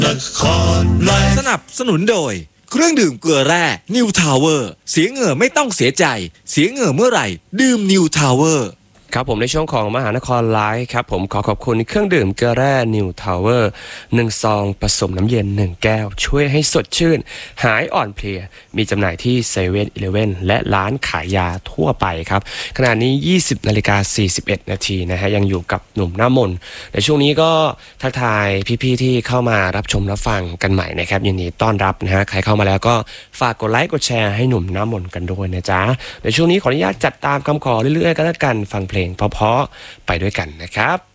สนับสนุนโดยเครื่องดื่มเกลือแร่ New Tower เสียเหงื่อไม่ต้องเสียใจเสียเหงื่อเมื่อไหร่ดื่ม New Tower ครับผมในช่วงของมหานครไลฟ์ครับผมขอขอบคุณเครื่องดื่มเกลือแร่นิวทาวเวอร์1ซองผสมน้ำเย็น1แก้วช่วยให้สดชื่นหายอ่อนเพลียมีจำหน่ายที่เซเว่นอีเลฟเว่นและร้านขายยาทั่วไปครับขณะนี้ 20:41 นาทีนะฮะยังอยู่กับหนุ่มหน้ามนในช่วงนี้ก็ทักทายพี่ๆที่เข้ามารับชมรับฟังกันใหม่นะครับยินดีต้อนรับนะฮะใครเข้ามาแล้วก็ฝากกดไลค์กดแชร์ให้หนุ่มหน้ามนกันด้วยนะจ๊ะในช่วงนี้ขออนุญาตจัดตามคำขอเรื่อยๆกันแล้วกันฟังเพลงเพราะๆไปด้วยกันนะครับ